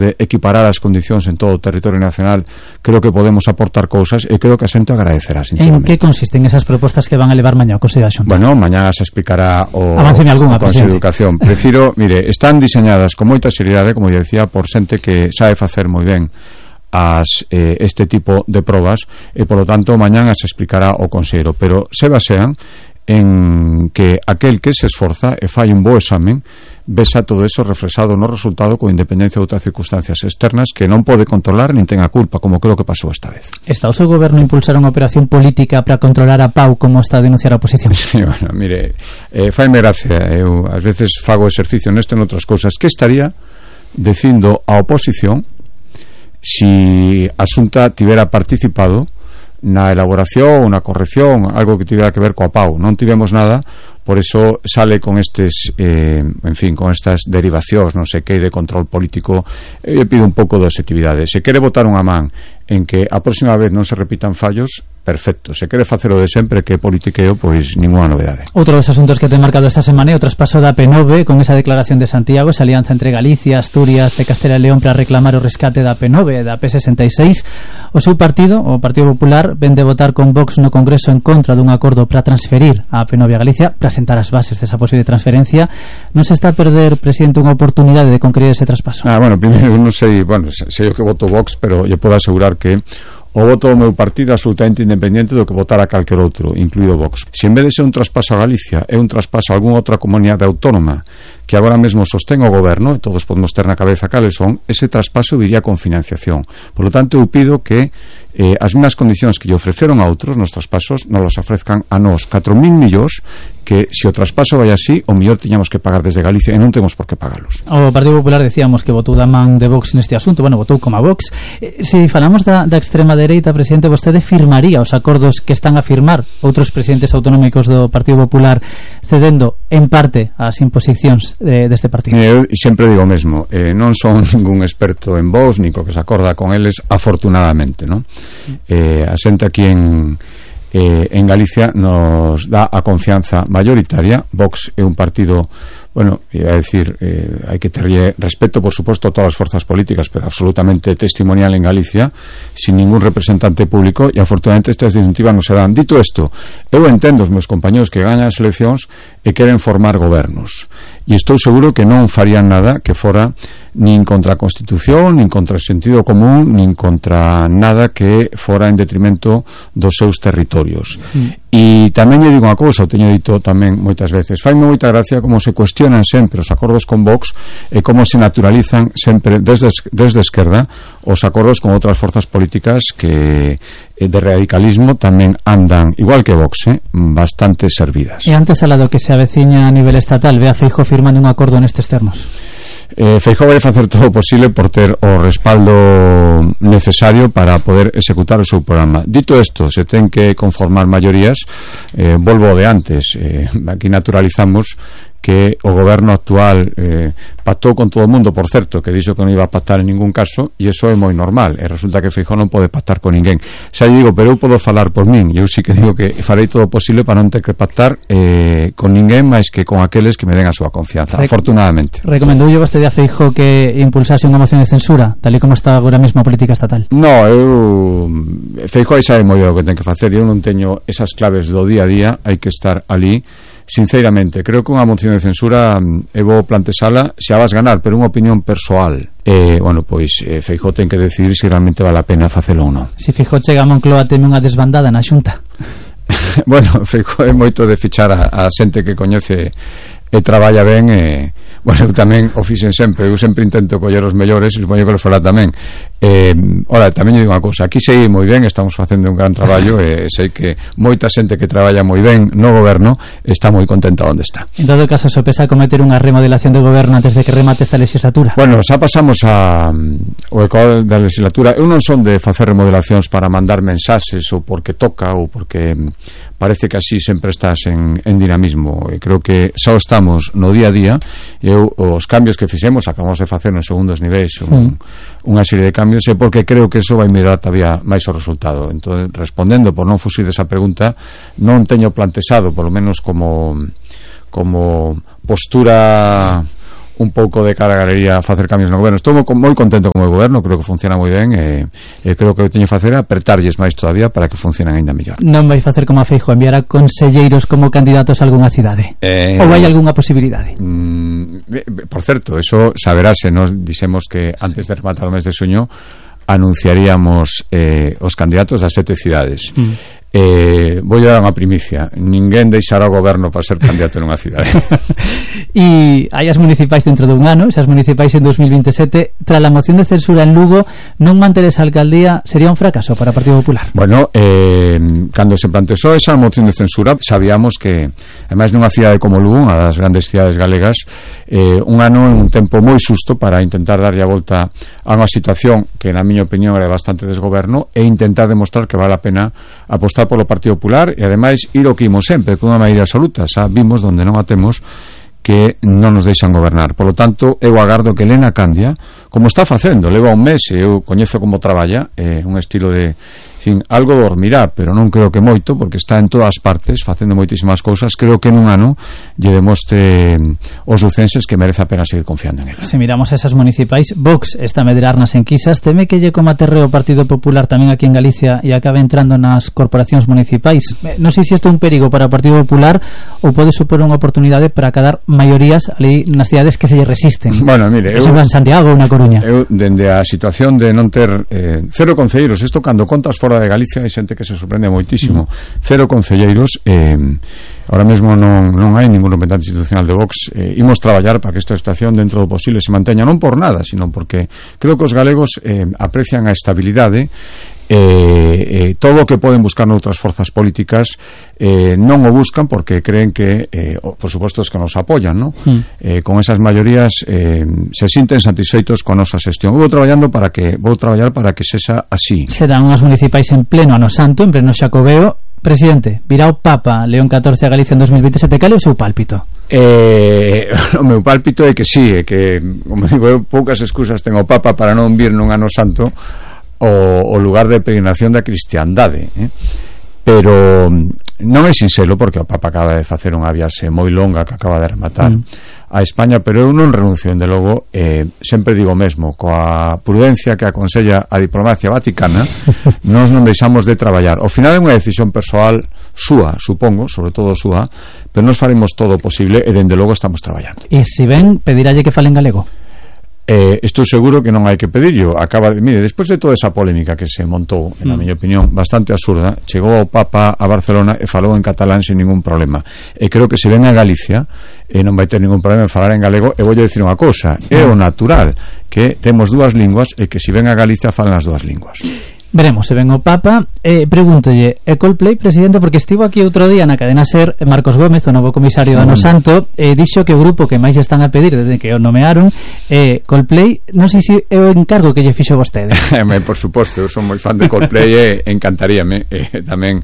de equiparar as condicións en todo o territorio nacional, creo que podemos aportar cousas e creo que a xente agradecerá, sinceramente. En que consisten esas propostas que van a levar mañá ao Consello da Xunta? Bueno, mañá se explicará o Consello de Educación. Prefiro, mire, están diseñadas con moita seriedade, como decía, por xente que sabe facer moi ben este tipo de probas e, polo tanto, mañá se explicará o Consello, pero se basean en que aquel que se esforza e fai un bo examen vesa todo eso reflexado no resultado con independencia de outras circunstancias externas que non pode controlar nin ten a culpa, como creo que pasou esta vez. Está o seu goberno impulsar unha operación política para controlar a Pau, como está a denunciar a oposición? Sí, bueno, mire, faime gracia, eu ás veces fago exercicio neste en outras cousas. Que estaría dicindo a oposición si a Xunta tivera participado na elaboración ou na corrección, algo que tivera que ver coa Pau? Non tivemos nada, por eso sale con estes en fin, con estas derivacións, non sei que, de control político. Eu pido un pouco de objetividade. Se quere botar unha man en que a próxima vez non se repitan fallos, perfecto. Se quere facelo de sempre, que politiqueo, pois ninguna novedade. Outro dos asuntos que te he marcado esta semana é o traspaso da P9, con esa declaración de Santiago, esa alianza entre Galicia, Asturias e Castela e León para reclamar o rescate da P9 e da P66. O seu partido, o Partido Popular, ven de votar con Vox no Congreso en contra dun acordo para transferir a P9 a Galicia, para sentar as bases desa posible transferencia. Non se está a perder, presidente, unha oportunidade de concluir ese traspaso? Bueno, primeiro, non sei, sei o que voto Vox, pero eu podo asegurar que o voto do meu partido é absolutamente independente do que votara calquer outro, incluído Vox. Se en vez de ser un traspaso a Galicia é un traspaso a algunha outra comunidade autónoma que agora mesmo sostén o goberno, e todos podemos ter na cabeza cales son, ese traspaso viría con financiación. Por lo tanto, eu pido que as mesmas condicións que lle ofreceron a outros nos traspasos nos las ofrezcan a nós, 4.000 millóns, que se o traspaso vai así, o mellor tiñamos que pagar desde Galicia e non temos por que pagarlos. O Partido Popular decíamos que votou da man de Vox neste asunto, bueno, votou como a Vox. Se falamos da extrema dereita, presidente, vostede firmaría os acordos que están a firmar outros presidentes autonómicos do Partido Popular, cedendo en parte as imposicións deste partido? Eu sempre digo o mesmo, non son ningún experto en Vox, ni co que se acorda con eles, afortunadamente, non? A xente aquí en Galicia nos dá a confianza mayoritaria. Vox é un partido, bueno, iba a decir, hai que terlle respeto, por suposto, a todas as forzas políticas, pero absolutamente testimonial en Galicia, sin ningún representante público, e afortunadamente estas disyuntivas non se dan. Dito isto, eu entendo os meus compañeros que gañan as eleccións e queren formar gobernos, e estou seguro que non farían nada que fora nin contra a Constitución, nin contra o sentido común, nin contra nada que fora en detrimento dos seus territorios. E tamén lle digo unha cousa, o teño dito tamén moitas veces, faime moita gracia como se cuestionan sempre os acordos con Vox e como se naturalizan sempre desde a esquerda os acordos con outras forzas políticas que de radicalismo tamén andan, igual que Vox, bastante servidas. E antes alado que se aveciña a nivel estatal, ve a Feijóo firmando un acordo nestes termos? Feijóo vai facer todo o posible por ter o respaldo necesario para poder executar o seu programa. Dito isto, se ten que conformar maiorías, volvo de antes, aquí naturalizamos que o goberno actual pactou con todo o mundo, por certo, que dixo que non iba a pactar en ningún caso, e iso é moi normal, e resulta que Feijóo non pode pactar con ninguén. Xa digo, pero eu podo falar por min, e eu sí que digo que farei todo o posible para non ter que pactar con ninguén máis que con aqueles que me den a súa confianza, afortunadamente. Recomendoulle vostede a Feijóo que impulsase unha moción de censura, tal e como está agora mesmo a política estatal? No, Feijóo sabe moi ben o que ten que facer, eu non teño esas claves do día a día, hai que estar ali. Sinceramente, creo que unha moción de censura vou plantexala se a vas ganar, pero unha opinión persoal. Bueno, pois Feijóo ten que decidir se realmente vale a pena facelo ou non. Se Feijóo chega a Moncloa, teme unha desbandada na Xunta. Bueno, Feijóo é moito de fichar a xente que coñece e traballa ben, bueno, eu tamén o fixen sempre, eu sempre intento coller os mellores e supoño que los fará tamén. Ora, tamén digo unha cousa, aquí sei moi ben, estamos facendo un gran traballo e sei que moita xente que traballa moi ben no goberno está moi contenta onde está. En todo caso, se pesa cometer unha remodelación do goberno antes de que remate esta legislatura? Bueno, xa pasamos o eco da legislatura. Eu non son de facer remodelacións para mandar mensaxes ou porque toca ou porque parece que así sempre estás en dinamismo, e creo que xa estamos no día a día. Os cambios que fixemos, acabamos de facer nos segundos niveis unha serie de cambios, é porque creo que eso vai mellorar todavía máis o resultado. Entón, respondendo por non fuxir desa pregunta, non teño plantexado, por lo menos como postura un pouco de cara a galería a facer cambios no goberno. Estou moi contento con o goberno, creo que funciona moi ben, creo que o que teño que facer é apertarlles máis todavía para que funcionen ainda mellor. Non vai facer como a Feijóo, enviar a conselleiros como candidatos a algunha cidade? Ou hai algunha posibilidade? Por certo, eso saberase, nos dixemos que antes de rematar o mes de xuño anunciaríamos os candidatos das 7 cidades. Vou dar unha primicia: ninguén deixará o goberno para ser candidato nunha cidade. E hai as municipais dentro dun ano, esas municipais en 2027. Tras a moción de censura en Lugo, non manter esa alcaldía sería un fracaso para o Partido Popular? Bueno, cando se planteou esa moción de censura, sabíamos que, ademais nunha cidade como Lugo, unha das grandes cidades galegas, un ano é un tempo moi xusto para intentar darlle a volta a unha situación que, na miña opinión, era bastante desgoberno, e intentar demostrar que vale a pena apostar polo Partido Popular e ademais ir o que imos sempre, con unha maioría absoluta. Xa vimos donde non a temos que non nos deixan gobernar. Por lo tanto, eu agardo que Elena Candia, como está facendo, leva un mes, eu coñezo como traballa, un estilo de, algo dormirá, pero non creo que moito, porque está en todas partes facendo moitísimas cousas. Creo que nun ano lle demostre os lucenses que merece a pena seguir confiando en ela. Se miramos esas municipais, Vox está a medrar nas enquisas, teme que lle coma terreo o Partido Popular tamén aquí en Galicia e acabe entrando nas corporacións municipais. Non sei se isto é un perigo para o Partido Popular ou pode supor unha oportunidade para cadar maiorías ali nas cidades que se lle resisten. Bueno, mire, eu, en Santiago ou na Coruña. Eu, dende a situación de non ter cero concelleiros, isto cando contas fora de Galicia hai xente que se sorprende moitísimo. Cero concelleiros, ahora mesmo non hai ningún representante institucional de Vox. Imos traballar para que esta situación dentro do posible se manteña, non por nada, sino porque creo que os galegos aprecian a estabilidade. Todo o que poden buscar noutras forzas políticas non o buscan porque creen que por suposto os que nos apoyan, ¿no? Con esas maiorías se sinten satisfeitos con nosa xestión. Vou traballar para que sexa así. Serán unhas municipais en pleno ano santo, en pleno Xacobeo. Presidente, virá o Papa León XIV a Galicia en 2027, cal é o seu pálpito? O meu pálpito é que sí, é que, como digo eu, poucas excusas ten o Papa para non vir nun ano santo o lugar de peregrinación da cristiandade, pero non é sinxelo, porque o Papa acaba de facer unha viaxe moi longa que acaba de rematar a España, pero eu non renuncio, dende logo, sempre digo mesmo, coa prudencia que aconsella a diplomacia vaticana, nós non deixamos de traballar. Ao final é unha decisión persoal súa, supongo, sobre todo súa, pero nós faremos todo o posible e dende logo estamos traballando. E se ven, pediralle que fale en galego? Estou seguro que non hai que pedirlo. Mire, despois de toda esa polémica que se montou, na miña opinión, bastante absurda, chegou o Papa a Barcelona e falou en catalán sin ningún problema. E creo que se ven a Galicia non vai ter ningún problema en falar en galego. E voulle dicir unha cousa, é o natural que temos dúas linguas e que se ven a Galicia falan as dúas linguas. Veremos se ven o Papa. Pregúntolle, Coldplay, presidente, porque estivo aquí outro día na cadena SER Marcos Gómez, o novo comisario do Ano Santo, dixo que o grupo que máis están a pedir desde que o nomearon Coldplay. Non sei se é o encargo que lle fixo vostede. Por suposto, eu son moi fan de Coldplay e encantaríame tamén.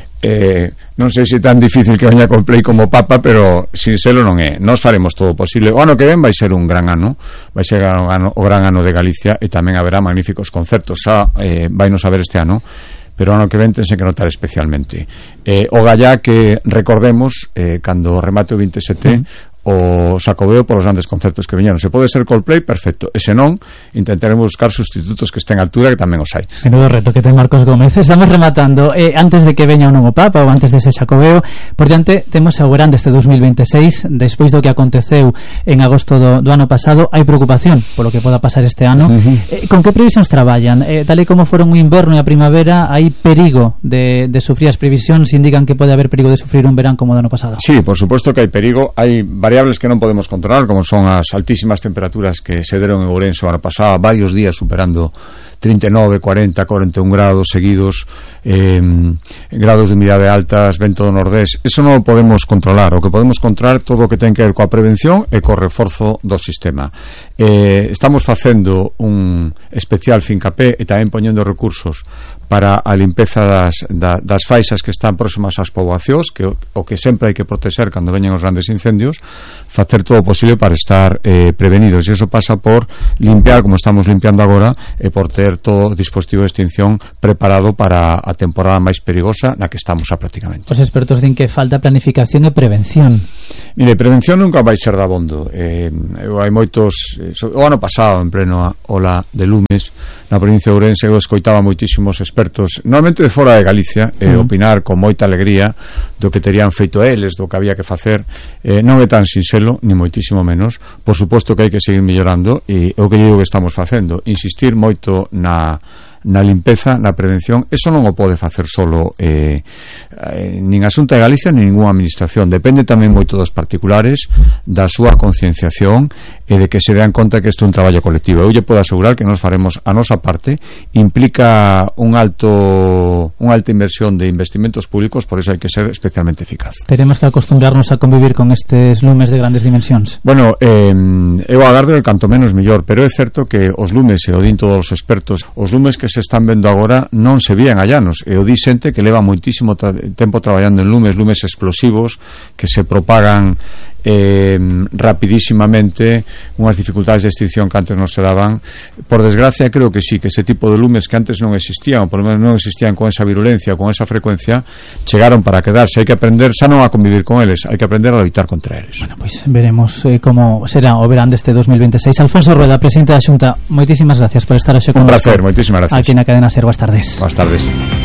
Non sei se é tan difícil que veña Coldplay como Papa, pero sinxelo non é. Nós faremos todo o posible. O ano que ven vai ser un gran ano, vai ser o gran ano de Galicia, e tamén haberá magníficos concertos. Vai nos haber este ano, pero o ano que ven tense que notar especialmente. O gallá que recordemos cando remate o 27 o Xacobeo polos grandes concertos que viñeron. Se pode ser Coldplay, perfecto, e se non, intentaremos buscar sustitutos que estén a altura, que tamén os hai. Menudo reto que ten Marcos Gómez. Estamos rematando. Antes de que veña o novo Papa ou antes dese Xacobeo, por diante temos o grande este 2026. Despois do que aconteceu en agosto do ano pasado, hai preocupación polo que poda pasar este ano. Con que previsións traballan? Tal e como foron o inverno e a primavera, hai perigo de sufrir as previsións? Indican que pode haber perigo de sufrir un verán como o do ano pasado? Sí, por suposto que hai perigo. Hai variables que non podemos controlar, como son as altísimas temperaturas que se deron en Ourense o ano pasado, varios días superando 39, 40, 41 grados seguidos, grados de humidade altas, vento do nordés. Eso non o podemos controlar. O que podemos controlar todo o que ten que ver coa prevención e co reforzo do sistema. Estamos facendo un especial fincapé e tamén poñendo recursos para a limpeza das faixas que están próximas ás poboacións, que o que sempre hai que protexer cando veñen os grandes incendios, facer todo o posible para estar prevenidos, e iso pasa por limpiar como estamos limpiando agora e por ter todo o dispositivo de extinción preparado para a temporada máis perigosa na que estamos prácticamente. Os expertos din que falta planificación e prevención. Mire, prevención nunca vai ser dabondo. Hai moitos, o ano pasado en pleno ola de lumes na provincia de Ourense, eu escoitaba moitísimos expertos, normalmente de fora de Galicia, opinar con moita alegría do que terían feito eles, do que había que facer. Non é tan sinxelo, ni moitísimo menos. Por suposto que hai que seguir mellorando, e o que digo que estamos facendo, insistir moito na limpeza, na prevención. Eso non o pode facer solo nin a Xunta de Galicia nin ninguna administración, depende tamén moito dos particulares, da súa concienciación e de que se dean conta que isto é un traballo colectivo. Eu lle podo asegurar que nos faremos a nosa parte. Implica unha alta inversión de investimentos públicos, por eso hai que ser especialmente eficaz. Teremos que acostumbrarnos a convivir con estes lumes de grandes dimensións. Bueno, eu agardo que canto menos mellor, pero é certo que os lumes, e o din todos os expertos, os lumes que se están vendo agora non se vían allanos, e o di xente que leva moitísimo tempo traballando en lumes explosivos que se propagan rapidísimamente, unhas dificultades de extinción que antes non se daban. Por desgracia, creo que sí, que ese tipo de lumes que antes non existían, ou por lo menos non existían con esa virulencia, con esa frecuencia, chegaron para quedarse. Hai que aprender xa non a convivir con eles, hai que aprender a loitar contra eles. Bueno, pois veremos como será o verán deste 2026. Alfonso Rueda, presidente da Xunta, moitísimas gracias por estar hoxe con un placer, moitísimas gracias. Aquí na cadena SER, boas tardes. Boas tardes.